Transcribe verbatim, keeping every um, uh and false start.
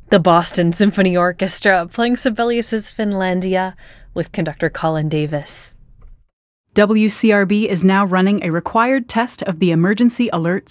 The Boston Symphony Orchestra playing Sibelius's Finlandia with conductor Colin Davis. W C R B is now running a required test of the emergency alert